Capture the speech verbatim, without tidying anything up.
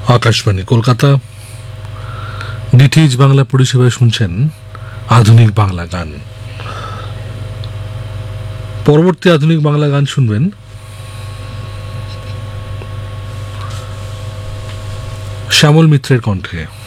Akashvani Kolkata, DTH Bangla পরিষেবায় শুনছেন আধুনিক বাংলা গান। পরবর্তী আধুনিক বাংলা গান শুনবেন শ্যামল মিত্রের কণ্ঠে।